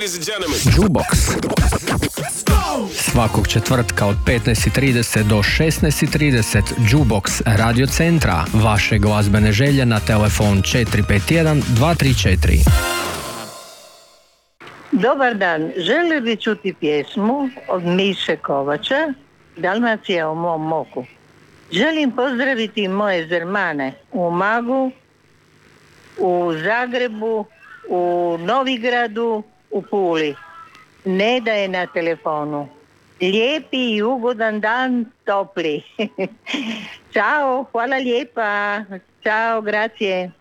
Jukebox svakog četvrtka od 15:30 do 16:30. Jukebox Radio Centra. Vaše glazbene želje na telefon 451 234. Dobar dan, želio bi čuti pjesmu od Miše Kovača, Dalmacija u mom moku. Želim pozdraviti moje zermane u Umagu, u Zagrebu, u Novigradu, u Puli. Neda je na telefonu. Lijepi i ugodan dan, topli. Ćao, hvala lijepa. Ćao, grazie.